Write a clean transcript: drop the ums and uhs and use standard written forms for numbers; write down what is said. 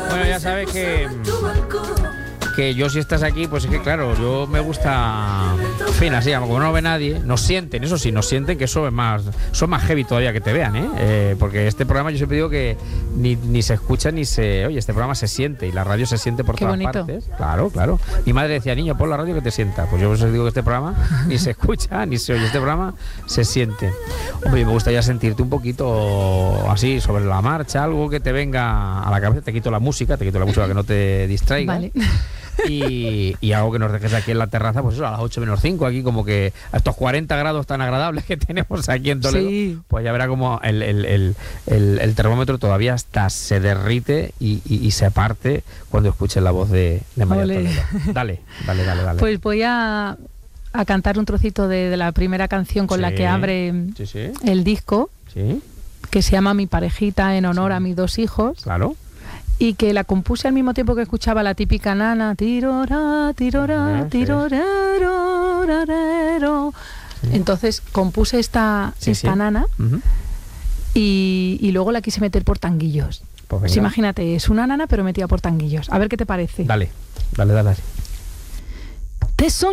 Bueno, ya sabes que yo si estás aquí, pues es que claro, yo me gusta, en fin, así, como no ve nadie, nos sienten, eso sí, nos sienten que eso es más, son más heavy todavía que te vean, porque este programa yo siempre digo que ni se escucha ni se, oye, este programa se siente y la radio se siente por todas partes. Claro, claro. Mi madre decía, niño, pon la radio que te sienta. Pues yo os digo que este programa ni se escucha ni se oye, este programa se siente. Hombre, me gustaría sentirte un poquito así sobre la marcha, algo que te venga a la cabeza, te quito la música que no te distraiga. Vale. Y algo que nos dejes aquí en la terraza, pues eso, a las 8 menos 5, aquí como que a estos 40 grados tan agradables que tenemos aquí en Toledo, sí. Pues ya verá como el termómetro todavía hasta se derrite y se parte cuando escuches la voz de María Toledo. Dale. Pues voy a cantar un trocito de la primera canción con la que abre el disco, que se llama Mi parejita, en honor a mis dos hijos. Claro. Y que la compuse al mismo tiempo que escuchaba la típica nana, tirora, tirora, tirorero. Entonces compuse esta nana y luego la quise meter por tanguillos. Pues imagínate, es una nana pero metida por tanguillos. A ver qué te parece. Dale.